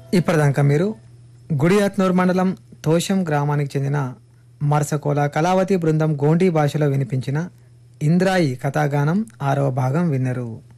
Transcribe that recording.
ఇప్పటిదాకా మీరు గుడియాత్నూర్ మండలం తోషం గ్రామానికి చెందిన మర్సకోల కళావతి బృందం గోండీ భాషలో వినిపించిన ఇంద్రాయి కథాగానం 6వ భాగం విన్నరు.